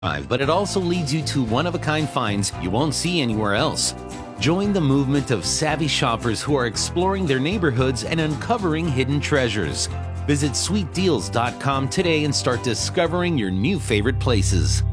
but it also leads you to one-of-a-kind finds you won't see anywhere else. Join the movement of savvy shoppers who are exploring their neighborhoods and uncovering hidden treasures. Visit sweetdeals.com today and start discovering your new favorite places.